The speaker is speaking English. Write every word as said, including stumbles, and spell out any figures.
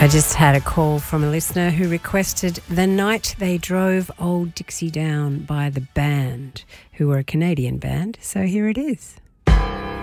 I just had a call from a listener who requested The Night They Drove Old Dixie Down by The Band, who were a Canadian band. So here it is.